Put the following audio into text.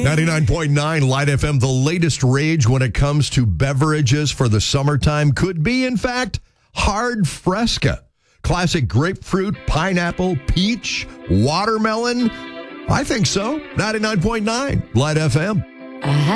99.9 Light FM, the latest rage when it comes to beverages for the summertime could be, in fact, hard Fresca. Classic grapefruit, pineapple, peach, watermelon. I think so. 99.9 Light FM.